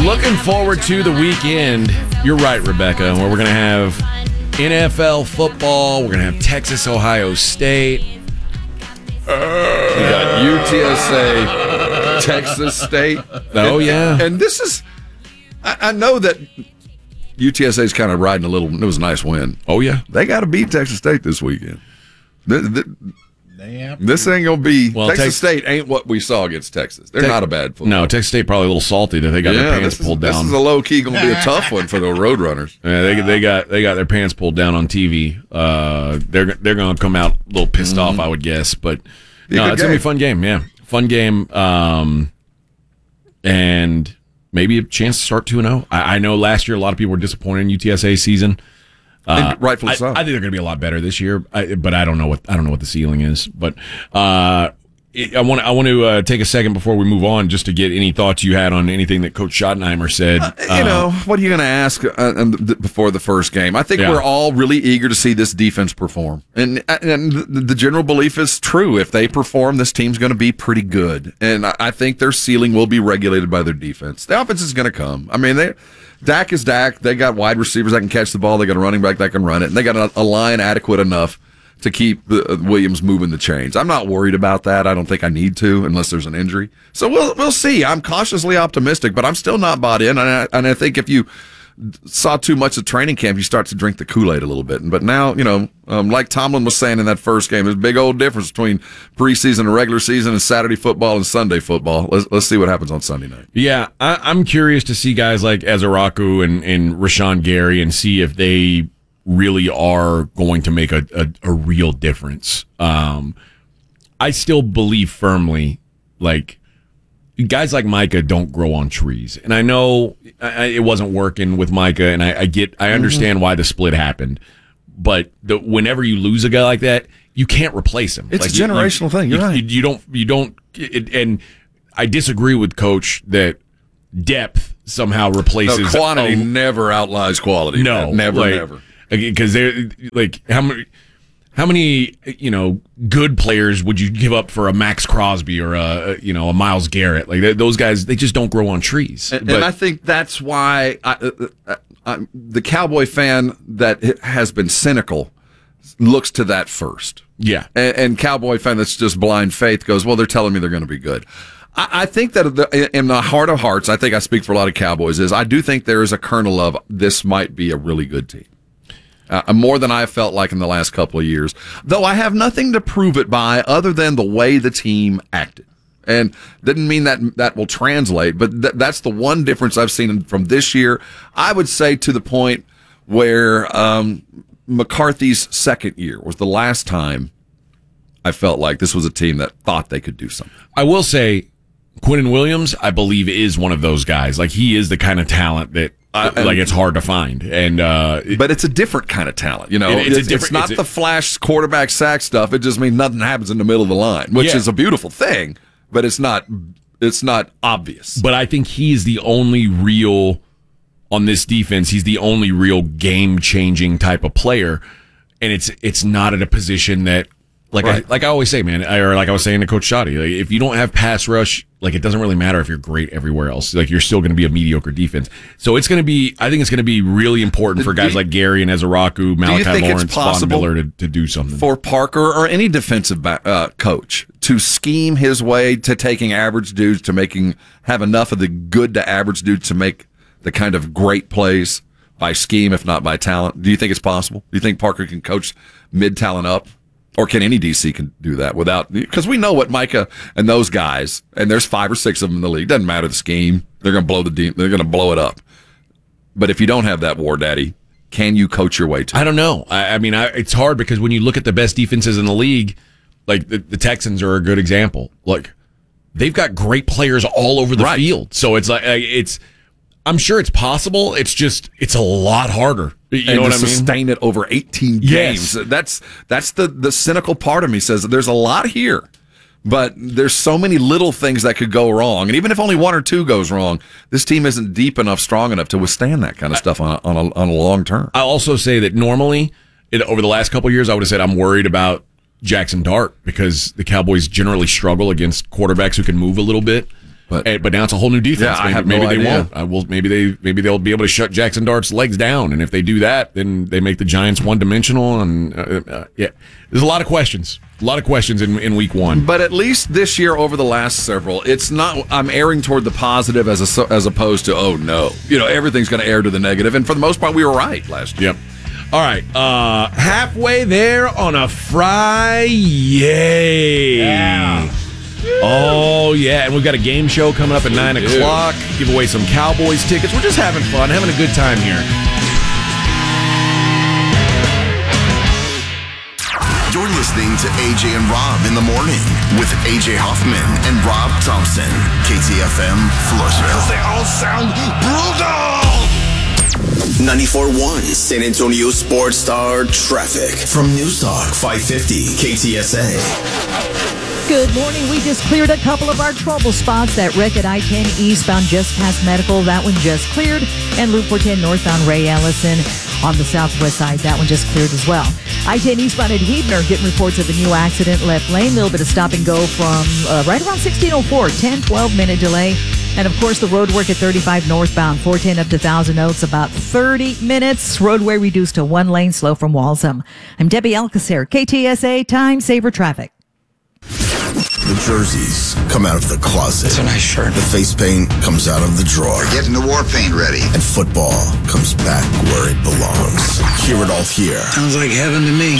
Looking forward to the weekend. You're right, Rebecca, where we're going to have NFL football. We're going to have Texas, Ohio State. We got UTSA, Texas State. Oh, yeah. And this is, I know that UTSA is kind of riding a little, it was a nice win. Oh, yeah. They got to beat Texas State this weekend. This ain't going to be, Texas State ain't what we saw against Texas. They're not a bad football. No, Texas State probably a little salty that they got their pants pulled down. This is a low-key going to be a tough one for the Roadrunners. Yeah, they got their pants pulled down on TV. They're going to come out a little pissed off, I would guess. But no, it's going to be a fun game. Yeah, fun game. And maybe a chance to start 2-0. I know last year a lot of people were disappointed in UTSA's season. Rightfully so. I think they're going to be a lot better this year, but I don't know what the ceiling is. But I want to take a second before we move on, just to get any thoughts you had on anything that Coach Schottenheimer said. What are you going to ask before the first game? I think we're all really eager to see this defense perform, and the general belief is true. If they perform, this team's going to be pretty good, and I think their ceiling will be regulated by their defense. The offense is going to come. I mean, Dak is Dak. They got wide receivers that can catch the ball. They got a running back that can run it, and they got a line adequate enough to keep Williams moving the chains. I'm not worried about that. I don't think I need to unless there's an injury. So we'll see. I'm cautiously optimistic, but I'm still not bought in. And I think if you saw too much of training camp, you start to drink the Kool-Aid a little bit. But now, like Tomlin was saying in that first game, there's a big old difference between preseason and regular season and Saturday football and Sunday football. Let's see what happens on Sunday night. Yeah, I'm curious to see guys like Ezeraku and Rashawn Gary and see if they really are going to make a real difference. I still believe firmly, like, guys like Micah don't grow on trees. And I know it wasn't working with Micah, and I understand why the split happened. But whenever you lose a guy like that, you can't replace him. It's a generational thing. You're right. You don't. And I disagree with Coach that depth somehow replaces quantity. Never outlies quality. No, never. Because they're like, how many good players would you give up for a Max Crosby or a Myles Garrett? Like those guys, they just don't grow on trees. And I think that's why the Cowboy fan that has been cynical looks to that first. Yeah, and Cowboy fan that's just blind faith goes, well, they're telling me they're going to be good. I think that in the heart of hearts, I think I speak for a lot of Cowboys, is I do think there is a kernel of this might be a really good team. More than I felt like in the last couple of years, though I have nothing to prove it by other than the way the team acted. And didn't mean that will translate, but that's the one difference I've seen from this year. I would say to the point where McCarthy's second year was the last time I felt like this was a team that thought they could do something. I will say Quinnen Williams, I believe, is one of those guys. Like, he is the kind of talent that it's hard to find, but it's a different kind of talent. It's not the flash quarterback sack stuff. It just means nothing happens in the middle of the line, which is a beautiful thing. But it's not obvious. But I think he's the only real on this defense. He's the only real game changing type of player, and it's not at a position that. Like I always say, man, or like I was saying to Coach Shoddy, like, if you don't have pass rush, like, it doesn't really matter if you're great everywhere else. Like, you're still going to be a mediocre defense. So I think it's going to be really important for guys like Gary and Ezeraku, Malachi Lawrence, Von Miller to do something. For Parker or any defensive coach to scheme his way to taking average dudes to have enough of the good to average dudes to make the kind of great plays by scheme, if not by talent. Do you think it's possible? Do you think Parker can coach mid-talent up? Or can any DC can do that without? Because we know what Micah and those guys, and there's 5 or 6 of them in the league. Doesn't matter the scheme; they're going to they're going to blow it up. But if you don't have that War Daddy, can you coach your way to it? I don't know. I mean, it's hard because when you look at the best defenses in the league, like the Texans are a good example. Like, they've got great players all over the field, so it's like I'm sure it's possible. It's a lot harder. You know what I mean? Sustain it over 18 games. Yes. That's the cynical part of me says that there's a lot here, but there's so many little things that could go wrong. And even if only 1 or 2 goes wrong, this team isn't deep enough, strong enough to withstand that kind of stuff on a long term. I'll also say that normally, over the last couple of years, I would have said I'm worried about Jackson Dart because the Cowboys generally struggle against quarterbacks who can move a little bit. But now it's a whole new defense. Yeah, maybe they idea. won't. Maybe they'll be able to shut Jackson Dart's legs down. And if they do that, then they make the Giants one-dimensional. And there's a lot of questions. A lot of questions in week one. But at least this year, over the last several, it's not. I'm erring toward the positive as opposed to everything's going to err to the negative. And for the most part, we were right last year. Yep. All right, halfway there on a Friday. Yeah. Oh, yeah, and we've got a game show coming up at 9 o'clock. Give away some Cowboys tickets. We're just having fun, having a good time here. You're listening to AJ and Rob in the morning with AJ Hoffman and Rob Thompson. KTFM, Floresville. They all sound brutal! 94.1 San Antonio Sports Star traffic from News Talk 550 KTSA. Good morning. We just cleared a couple of our trouble spots. That wreck at I-10 eastbound just past Medical. That one just cleared. And Loop 410 northbound Ray Ellison on the southwest side. That one just cleared as well. I-10 eastbound at Heebner getting reports of a new accident. Left lane. A little bit of stop and go from right around 1604. 10-12 minute delay. And, of course, the road work at 35 northbound, 410 up to Thousand Oaks, about 30 minutes. Roadway reduced to one lane, slow from Walsham. I'm Debbie Alcacer, KTSA Time Saver Traffic. The jerseys come out of the closet. It's a nice shirt. The face paint comes out of the drawer. We're getting the war paint ready. And football comes back where it belongs. Hear it all here. Sounds like heaven to me.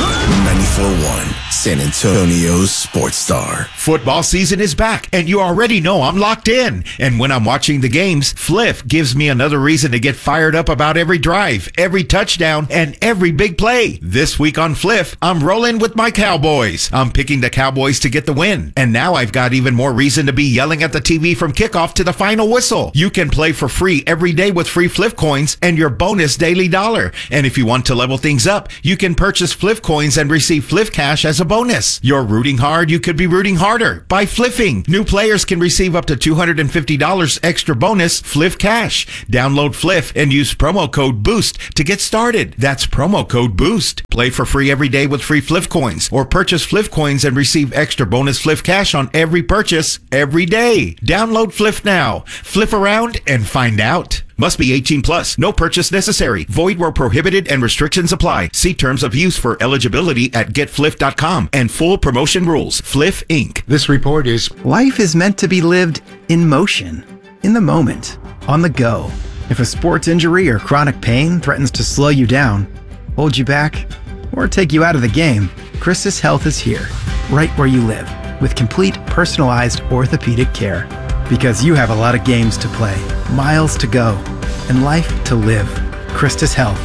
94.1 San Antonio's Sports Star. Football season is back, and you already know I'm locked in. And when I'm watching the games, Fliff gives me another reason to get fired up about every drive, every touchdown, and every big play. This week on Fliff, I'm rolling with my Cowboys. I'm picking the Cowboys to get the win. And now I've got even more reason to be yelling at the TV from kickoff to the final whistle. You can play for free every day with free Fliff coins and your bonus daily dollar. And if you want to level things up, you can purchase Fliff coins and receive Fliff cash as a bonus. You're rooting hard, you could be rooting harder by fliffing. New players can receive up to $250 extra bonus Fliff cash. Download Fliff and use promo code BOOST to get started. That's promo code BOOST. Play for free every day with free Fliff coins, or purchase Fliff coins and receive extra bonus Fliff cash on every purchase every day. Download Fliff now. Fliff around and find out. Must be 18 plus. No purchase necessary. Void where prohibited and restrictions apply. See terms of use for eligibility at getfliff.com and full promotion rules. Fliff Inc. This report is life is meant to be lived in motion, in the moment, on the go. If a sports injury or chronic pain threatens to slow you down, hold you back, or take you out of the game, Christus Health is here, right where you live, with complete personalized orthopedic care. Because you have a lot of games to play, miles to go, and life to live. Christus Health,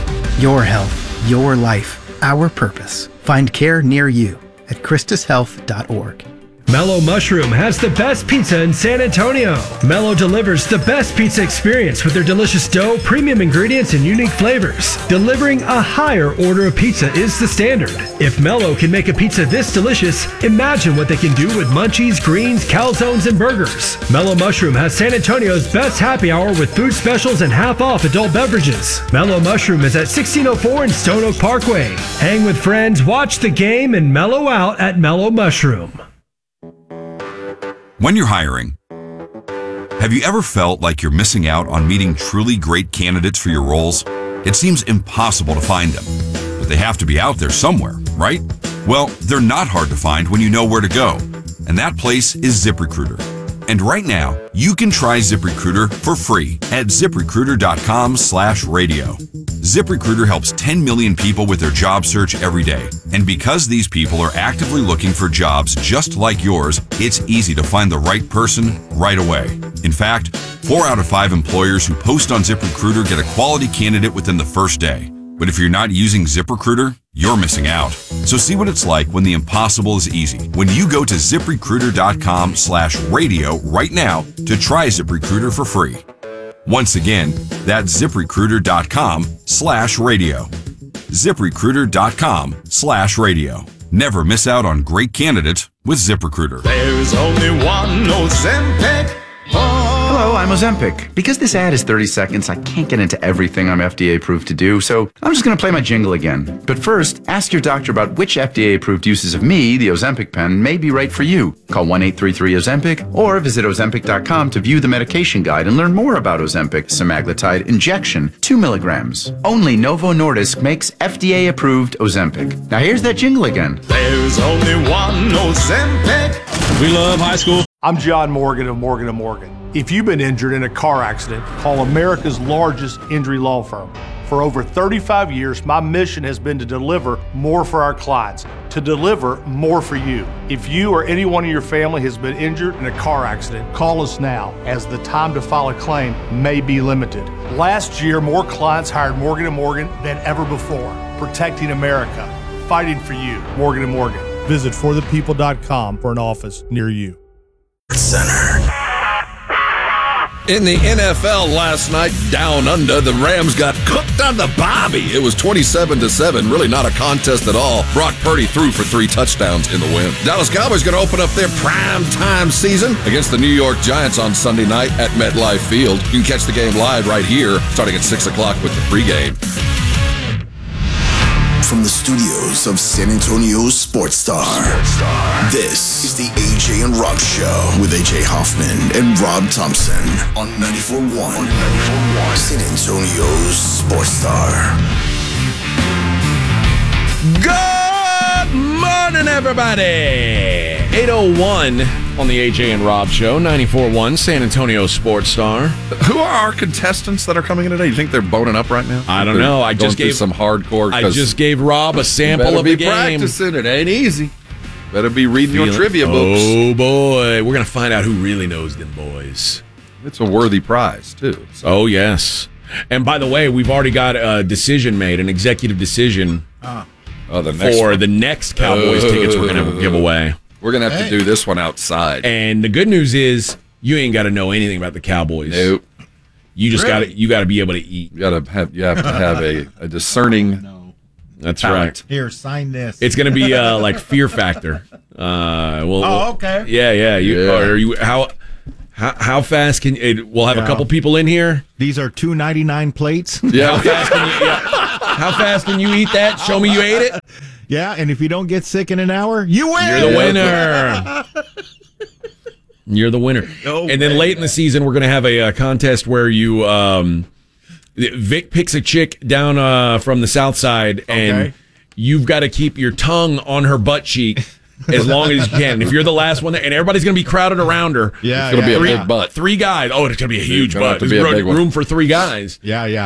your life, our purpose. Find care near you at christushealth.org. Mellow Mushroom has the best pizza in San Antonio. Mellow delivers the best pizza experience with their delicious dough, premium ingredients, and unique flavors. Delivering a higher order of pizza is the standard. If Mellow can make a pizza this delicious, imagine what they can do with munchies, greens, calzones, and burgers. Mellow Mushroom has San Antonio's best happy hour with food specials and half-off adult beverages. Mellow Mushroom is at 1604 in Stone Oak Parkway. Hang with friends, watch the game, and mellow out at Mellow Mushroom. When you're hiring, have you ever felt like you're missing out on meeting truly great candidates for your roles? It seems impossible to find them, but they have to be out there somewhere, right? Well, they're not hard to find when you know where to go, and that place is ZipRecruiter. And right now, you can try ZipRecruiter for free at ZipRecruiter.com/radio. ZipRecruiter helps 10 million people with their job search every day. And because these people are actively looking for jobs just like yours, it's easy to find the right person right away. In fact, 4 out of 5 employers who post on ZipRecruiter get a quality candidate within the first day. But if you're not using ZipRecruiter, you're missing out. So see what it's like when the impossible is easy. When you go to ZipRecruiter.com/radio right now to try ZipRecruiter for free. Once again, that's ZipRecruiter.com/radio. ZipRecruiter.com/radio. Never miss out on great candidates with ZipRecruiter. There's only one Ozempic. Hello, I'm Ozempic. Because this ad is 30 seconds, I can't get into everything I'm FDA approved to do, so I'm just going to play my jingle again. But first, ask your doctor about which FDA approved uses of me, the Ozempic pen, may be right for you. Call 1-833-OZEMPIC or visit Ozempic.com to view the medication guide and learn more about Ozempic semaglutide injection, 2 milligrams. Only Novo Nordisk makes FDA approved Ozempic. Now here's that jingle again. There's only one Ozempic. We love high school. I'm John Morgan of Morgan & Morgan. If you've been injured in a car accident, call America's largest injury law firm. For over 35 years, my mission has been to deliver more for our clients, to deliver more for you. If you or anyone in your family has been injured in a car accident, call us now, as the time to file a claim may be limited. Last year, more clients hired Morgan & Morgan than ever before, protecting America, fighting for you. Morgan & Morgan. Visit forthepeople.com for an office near you. Center. In the NFL last night, down under, the Rams got cooked on the Bobby. It was 27-7. Really not a contest at all. Brock Purdy threw for 3 touchdowns in the win. Dallas Cowboys going to open up their prime time season against the New York Giants on Sunday night at MetLife Field. You can catch the game live right here, starting at 6 o'clock with the pregame. From the studios of San Antonio's Sports Star, this is the AJ and Rob Show with AJ Hoffman and Rob Thompson on 94.1 San Antonio's Sports Star. Good morning, everybody. 8:01 on the AJ and Rob Show, 94.1 San Antonio Sports Star. Who are our contestants that are coming in today? You think they're boning up right now? I don't know. I just gave some hardcore. I just gave Rob a sample of the game. Practicing. It ain't easy. Better be reading your trivia books. Oh boy, we're gonna find out who really knows them boys. It's a worthy prize too. So. Oh yes. And by the way, we've already got a decision made, an executive decision the next Cowboys tickets we're gonna give away. We're going to have to do this one outside. And the good news is you ain't got to know anything about the Cowboys. Nope. You just got to be able to eat. You have to have a discerning. No. That's right. Here, sign this. It's going to be like Fear Factor. Okay. Yeah. How fast can we'll have a couple people in here. These are $2.99 plates. Yeah. How fast can you eat that? Show me you ate it. Yeah, and if you don't get sick in an hour, you win. You're the winner. You're the winner. No, and then late in the season, we're going to have a contest where you Vic picks a chick down from the south side, and you've got to keep your tongue on her butt cheek as long as you can. And if you're the last one there, and everybody's going to be crowded around her. Yeah, it's going to be a big butt. 3 guys. Oh, it's going to be a huge butt. There's room for 3 guys. Yeah.